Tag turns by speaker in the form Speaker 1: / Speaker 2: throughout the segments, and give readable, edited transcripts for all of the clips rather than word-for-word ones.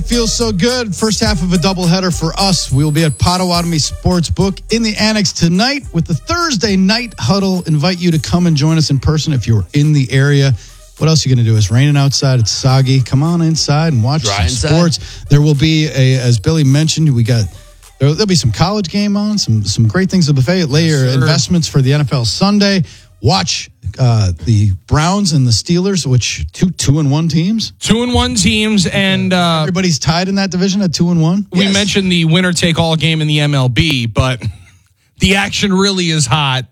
Speaker 1: Feels so good. First half of a doubleheader for us. We will be at Potawatomi Sportsbook in the Annex tonight with the Thursday night huddle. Invite you to come and join us in person if you're in the area. What else are you going to do? It's raining outside. It's soggy. Come on inside and watch some sports. There will be, as Billy mentioned, there'll be some college game on, some great things at the buffet. Lay your investments for the NFL Sunday. Watch the Browns and the Steelers, which 2-1 teams.
Speaker 2: 2-1 teams, and
Speaker 1: everybody's tied in that division at 2-1.
Speaker 2: We mentioned the winner-take-all game in the MLB, but the action really is hot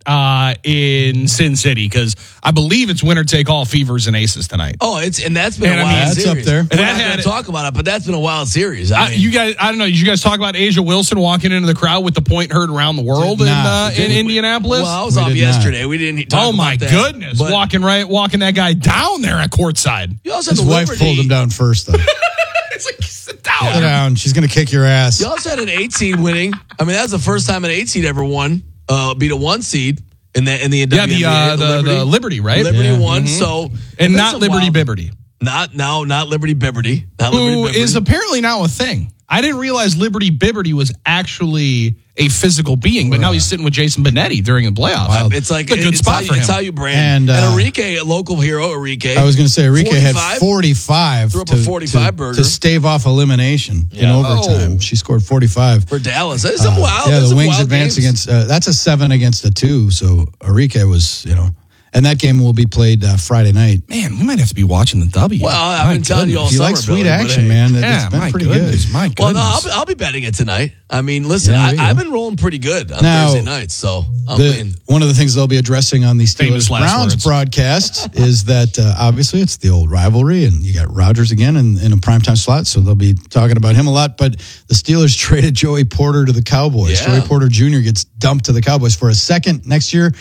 Speaker 2: in Sin City because I believe it's winner-take-all Fevers and Aces tonight.
Speaker 3: Oh, and that's been a wild series.
Speaker 1: That's up there.
Speaker 3: We're not going to talk about it, but that's been a wild series. I
Speaker 2: don't know. Did you guys talk about Asia Wilson walking into the crowd with the point heard around the world in Indianapolis?
Speaker 3: Well, I was off yesterday. We didn't talk about that.
Speaker 2: Oh, my goodness. Walking that guy down there at courtside.
Speaker 1: His wife pulled him down first, though.
Speaker 2: It's like, sit down.
Speaker 1: Sit down. She's going to kick your ass.
Speaker 3: You also had an 8 seed winning. I mean, that's the first time an 8 seed ever won. Beat a 1 seed in the WNBA.
Speaker 2: The Liberty, right?
Speaker 3: Liberty won. So
Speaker 2: and not Liberty Bibberty.
Speaker 3: Not Liberty Bibberty.
Speaker 2: Who is apparently now a thing. I didn't realize Liberty Bibberty was actually a physical being, but now he's sitting with Jason Benetti during the playoffs.
Speaker 3: Wow. It's like
Speaker 2: a good spot for him.
Speaker 3: It's how you brand. And Enrique, a local hero, Enrique.
Speaker 1: I was going to say Enrique had 45.
Speaker 3: Threw up a 45 burger
Speaker 1: to stave off elimination in overtime. She scored 45
Speaker 3: for Dallas. That's some wild.
Speaker 1: The Wings advanced against. That's a 7 against a 2. So Enrique was, And that game will be played Friday night.
Speaker 2: Man, we might have to be watching the W.
Speaker 3: Well, I've been telling you all summer.
Speaker 1: You like sweet action, man. It's been pretty good.
Speaker 2: My goodness.
Speaker 3: Well, no, I'll be betting it tonight. I mean, listen, I've been rolling pretty good on Thursday nights, so
Speaker 1: one of the things they'll be addressing on the Steelers-Browns broadcast is that obviously it's the old rivalry, and you got Rodgers again in a primetime slot, so they'll be talking about him a lot. But the Steelers traded Joey Porter to the Cowboys. Joey Porter Jr. gets dumped to the Cowboys for a second next year.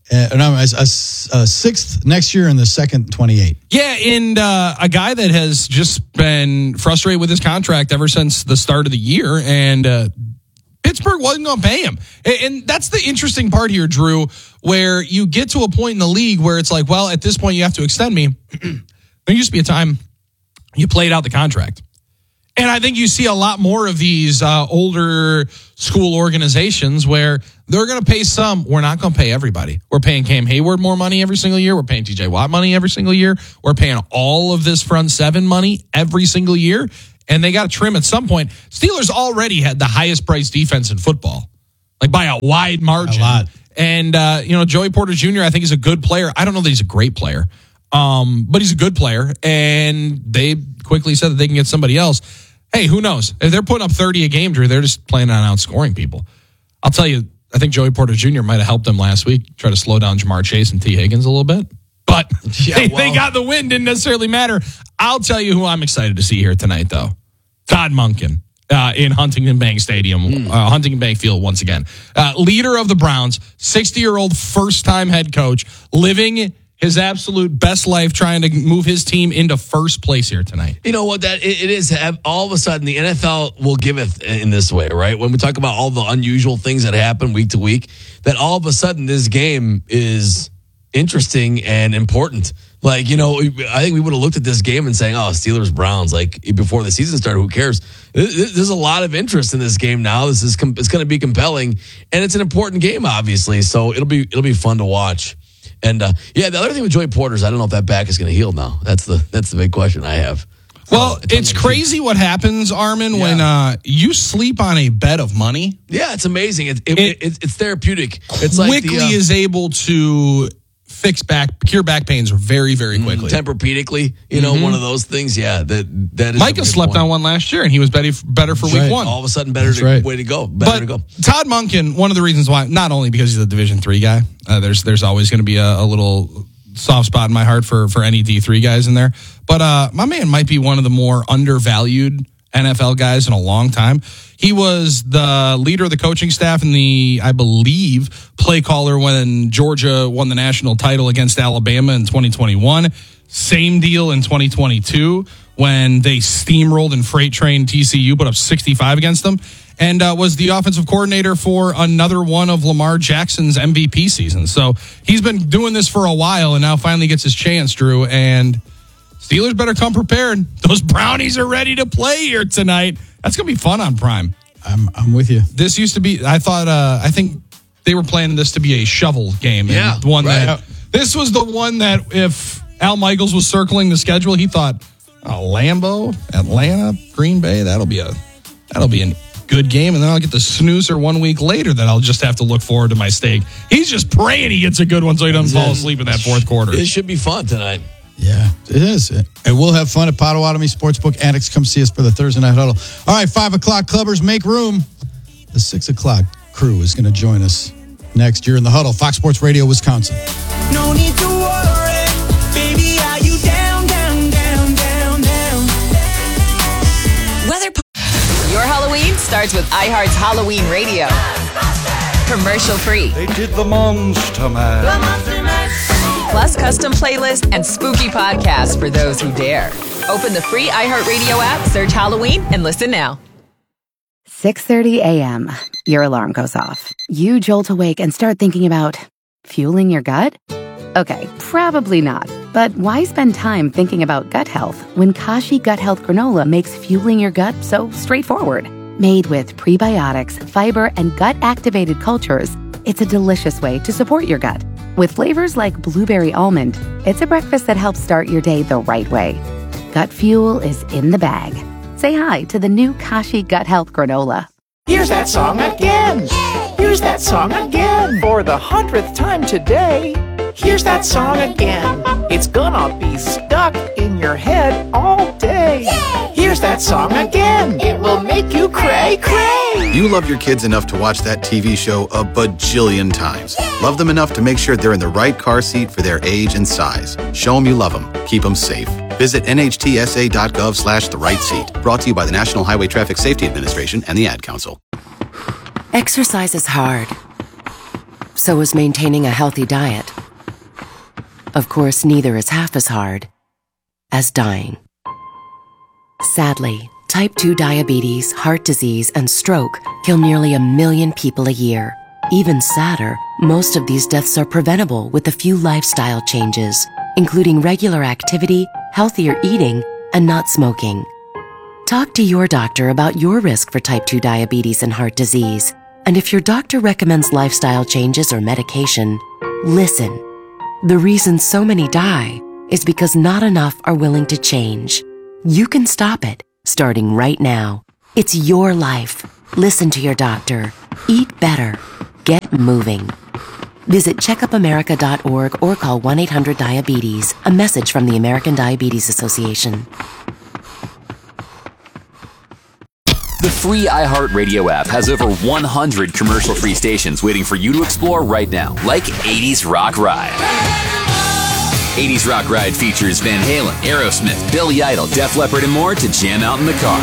Speaker 1: A sixth next year and the second 28.
Speaker 2: Yeah, and a guy that has just been frustrated with his contract ever since the start of the year, and Pittsburgh wasn't going to pay him. And that's the interesting part here, Drew, where you get to a point in the league where it's like, well, at this point you have to extend me. There used to be a time you played out the contract. And I think you see a lot more of these older school organizations where they're going to pay some. We're not going to pay everybody. We're paying Cam Hayward more money every single year. We're paying TJ Watt money every single year. We're paying all of this front seven money every single year. And they got to trim at some point. Steelers already had the highest priced defense in football, like by a wide margin.
Speaker 1: A lot.
Speaker 2: And, Joey Porter Jr., I think he's a good player. I don't know that he's a great player, but he's a good player. And they quickly said that they can get somebody else. Hey, who knows? If they're putting up 30 a game, Drew, they're just planning on outscoring people. I'll tell you, I think Joey Porter Jr. might have helped them last week, try to slow down Jamar Chase and T. Higgins a little bit. But they got the win, didn't necessarily matter. I'll tell you who I'm excited to see here tonight, though. Todd Monken in Huntington Bank Stadium, Huntington Bank Field once again. Leader of the Browns, 60-year-old first-time head coach, living his absolute best life, trying to move his team into first place here tonight.
Speaker 3: You know what? It is. All of a sudden, the NFL will give it in this way, right? When we talk about all the unusual things that happen week to week, that all of a sudden this game is interesting and important. I think we would have looked at this game and saying, "Oh, Steelers-Browns." Like before the season started, who cares? There's a lot of interest in this game now. It's going to be compelling, and it's an important game, obviously. So it'll be fun to watch. And the other thing with Joey Porter is I don't know if that back is going to heal now. That's the big question I have.
Speaker 2: Well, it's crazy what happens, Armin, when you sleep on a bed of money.
Speaker 3: Yeah, it's amazing. It's therapeutic. It's
Speaker 2: quickly is able to cure back pains very, very quickly.
Speaker 3: Tempur-Pedically, one of those things. Yeah, that is.
Speaker 2: Micah slept on one last year, and he was better for week one.
Speaker 3: All of a sudden, way to go.
Speaker 2: Todd Monken, one of the reasons why, not only because he's a Division III guy, there's always going to be a little soft spot in my heart for any D3 guys in there. But my man might be one of the more undervalued NFL guys in a long time. He was the leader of the coaching staff and I believe, play caller when Georgia won the national title against Alabama in 2021. Same deal in 2022 when they steamrolled and freight trained TCU, put up 65 against them, and was the offensive coordinator for another one of Lamar Jackson's MVP seasons. So he's been doing this for a while and now finally gets his chance, Drew, and Steelers better come prepared. Those Brownies are ready to play here tonight. That's going to be fun on Prime.
Speaker 1: I'm with you.
Speaker 2: This used to be, I think they were planning this to be a shovel game.
Speaker 3: Yeah,
Speaker 2: And the one
Speaker 3: right.
Speaker 2: this was the one that if Al Michaels was circling the schedule, he thought, Lambeau, Atlanta, Green Bay, that'll be a good game. And then I'll get the snoozer 1 week later that I'll just have to look forward to my steak. He's just praying he gets a good one so he doesn't fall asleep in that fourth quarter.
Speaker 3: It should be fun tonight.
Speaker 1: Yeah, it is. And we'll have fun at Potawatomi Sportsbook Annex. Come see us for the Thursday Night Huddle. All right, 5 o'clock clubbers, make room. The 6 o'clock crew is going to join us next year in the Huddle. Fox Sports Radio, Wisconsin.
Speaker 4: No need to worry, baby, are you down, down, down, down, down?
Speaker 5: Your Halloween starts with iHeart's Halloween Radio. Commercial free.
Speaker 6: They did the Monster Man.
Speaker 5: Plus custom playlists and spooky podcasts for those who dare. Open the free iHeartRadio app, search Halloween, and listen now.
Speaker 7: 6:30 a.m. Your alarm goes off. You jolt awake and start thinking about fueling your gut? Okay, probably not. But why spend time thinking about gut health when Kashi Gut Health Granola makes fueling your gut so straightforward? Made with prebiotics, fiber, and gut-activated cultures, it's a delicious way to support your gut. With flavors like blueberry almond, it's a breakfast that helps start your day the right way. Gut fuel is in the bag. Say hi to the new Kashi Gut Health Granola.
Speaker 4: Here's that song again. Here's that song again. For the 100th time today. Here's that song again. It's gonna be stuck in your head all day. Here's that song again. It will make you cray, cray.
Speaker 8: You love your kids enough to watch that TV show a bajillion times. Love them enough to make sure they're in the right car seat for their age and size. Show them you love them. Keep them safe. Visit nhtsa.gov/the right seat. Brought to you by the National Highway Traffic Safety Administration and the Ad Council.
Speaker 9: Exercise is hard. So is maintaining a healthy diet. Of course, neither is half as hard as dying. Sadly, type 2 diabetes, heart disease, and stroke kill nearly 1 million people a year. Even sadder, most of these deaths are preventable with a few lifestyle changes, including regular activity, healthier eating, and not smoking. Talk to your doctor about your risk for type 2 diabetes and heart disease. And if your doctor recommends lifestyle changes or medication, listen. The reason so many die is because not enough are willing to change. You can stop it, starting right now. It's your life. Listen to your doctor. Eat better. Get moving. Visit checkupamerica.org or call 1-800-DIABETES. A message from the American Diabetes Association.
Speaker 10: The free iHeartRadio app has over 100 commercial-free stations waiting for you to explore right now, like 80s Rock Ride. 80s Rock Ride features Van Halen, Aerosmith, Billy Idol, Def Leppard, and more to jam out in the car.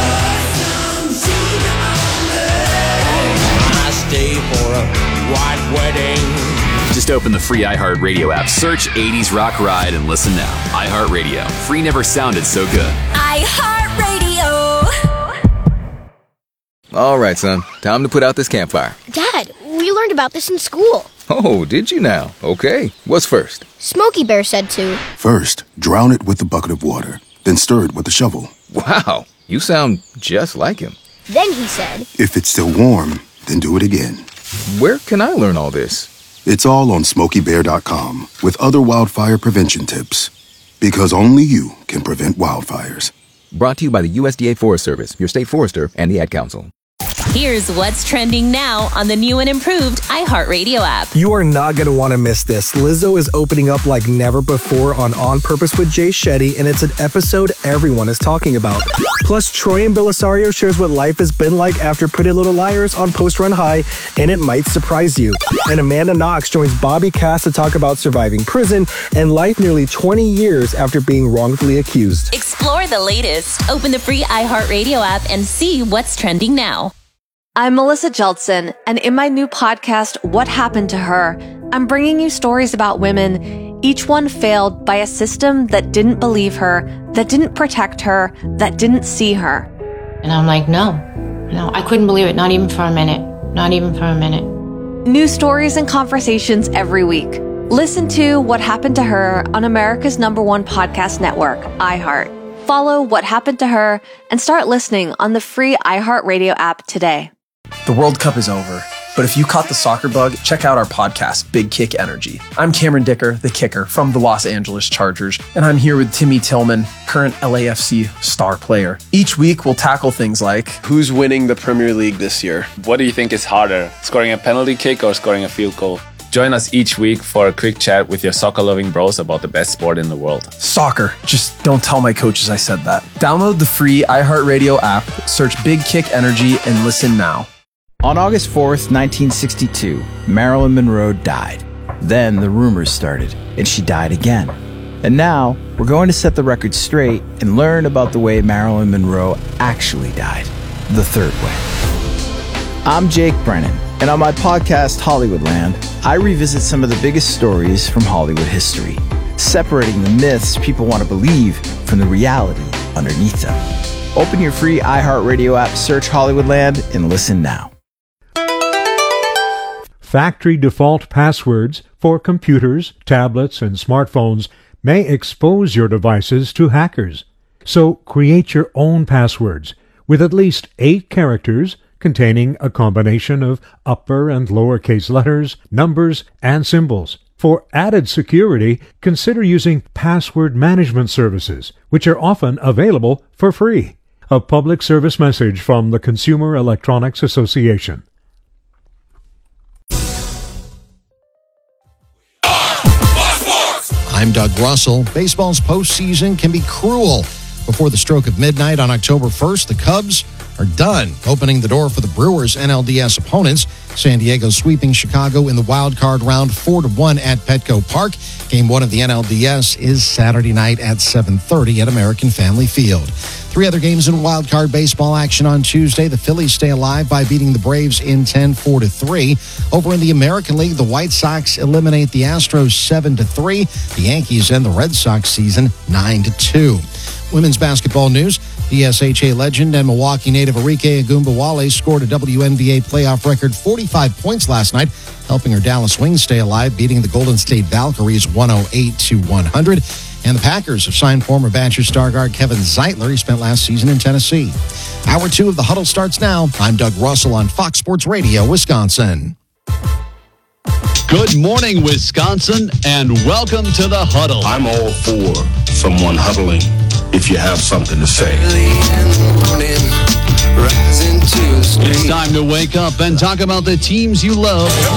Speaker 4: I stay for a white wedding.
Speaker 10: Just open the free iHeartRadio app, search 80s Rock Ride, and listen now. iHeartRadio. Free never sounded so good.
Speaker 11: iHeartRadio.
Speaker 12: All right, son. Time to put out this campfire.
Speaker 11: Dad, we learned about this in school.
Speaker 12: Oh, did you now? Okay. What's first?
Speaker 11: Smokey Bear said to.
Speaker 13: First, drown it with a bucket of water. Then stir it with a shovel.
Speaker 12: Wow. You sound just like him.
Speaker 11: Then he said.
Speaker 13: If it's still warm, then do it again.
Speaker 12: Where can I learn all this?
Speaker 13: It's all on SmokeyBear.com with other wildfire prevention tips. Because only you can prevent wildfires.
Speaker 12: Brought to you by the USDA Forest Service, your state forester, and the Ad Council.
Speaker 14: Here's what's trending now on the new and improved iHeartRadio app.
Speaker 15: You are not going to want to miss this. Lizzo is opening up like never before on Purpose with Jay Shetty, and it's an episode everyone is talking about. Plus, Troy and Belisario shares what life has been like after Pretty Little Liars on Post Run High, and it might surprise you. And Amanda Knox joins Bobby Cass to talk about surviving prison and life nearly 20 years after being wrongfully accused.
Speaker 14: Explore the latest. Open the free iHeartRadio app and see what's trending now.
Speaker 16: I'm Melissa Jeltsin, and in my new podcast, What Happened to Her, I'm bringing you stories about women, each one failed by a system that didn't believe her, that didn't protect her, that didn't see her.
Speaker 17: And I'm like, no, I couldn't believe it, not even for a minute, not even for a minute.
Speaker 16: New stories and conversations every week. Listen to What Happened to Her on America's #1 podcast network, iHeart. Follow What Happened to Her and start listening on the free iHeartRadio app today.
Speaker 18: The World Cup is over, but if you caught the soccer bug, check out our podcast, Big Kick Energy. I'm Cameron Dicker, the kicker from the Los Angeles Chargers, and I'm here with Timmy Tillman, current LAFC star player. Each week, we'll tackle things like,
Speaker 19: who's winning the Premier League this year?
Speaker 20: What do you think is harder, scoring a penalty kick or scoring a field goal? Join us each week for a quick chat with your soccer-loving bros about the best sport in the world.
Speaker 18: Soccer. Just don't tell my coaches I said that. Download the free iHeartRadio app, search Big Kick Energy, and listen now.
Speaker 21: On August 4th, 1962, Marilyn Monroe died. Then the rumors started, and she died again. And now, we're going to set the record straight and learn about the way Marilyn Monroe actually died. The third way. I'm Jake Brennan, and on my podcast, Hollywoodland, I revisit some of the biggest stories from Hollywood history, separating the myths people want to believe from the reality underneath them. Open your free iHeartRadio app, search Hollywoodland, and listen now.
Speaker 22: Factory default passwords for computers, tablets, and smartphones may expose your devices to hackers. So create your own passwords with at least 8 characters containing a combination of upper and lowercase letters, numbers, and symbols. For added security, consider using password management services, which are often available for free. A public service message from the Consumer Electronics Association.
Speaker 23: I'm Doug Russell. Baseball's postseason can be cruel. Before the stroke of midnight on October 1st, the Cubs are done, opening the door for the Brewers' NLDS opponents. San Diego sweeping Chicago in the wild card round 4-1 at Petco Park. Game 1 of the NLDS is Saturday night at 7:30 at American Family Field. 3 other games in wild card baseball action on Tuesday. The Phillies stay alive by beating the Braves in 10 4-3. Over in the American League, the White Sox eliminate the Astros 7-3. The Yankees end the Red Sox season 9-2. Women's basketball news. DSHA legend and Milwaukee native Arike Ogunbowale scored a WNBA playoff record 45 points last night, helping her Dallas Wings stay alive, beating the Golden State Valkyries 108-100. And the Packers have signed former Badger star guard Kevin Zeitler. He spent last season in Tennessee. Hour 2 of The Huddle starts now. I'm Doug Russell on Fox Sports Radio, Wisconsin.
Speaker 24: Good morning, Wisconsin, and welcome to The Huddle.
Speaker 25: I'm all for someone huddling if you have something to say.
Speaker 24: It's time to wake up and talk about the teams you love.